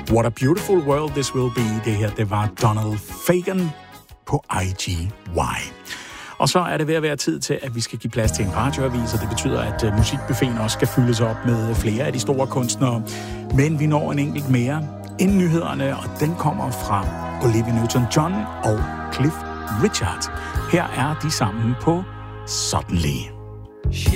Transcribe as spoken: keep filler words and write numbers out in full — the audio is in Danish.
What a beautiful world this will be. Det her, det var Donald Fagen på I G Y. Og så er det ved at være tid til, at vi skal give plads til en radioavis, og det betyder, at uh, musikbuffeten også skal fyldes op med flere af de store kunstnere. Men vi når en enkelt mere inden nyhederne, og den kommer fra Olivia Newton-John og Cliff Richard. Her er de sammen på Suddenly.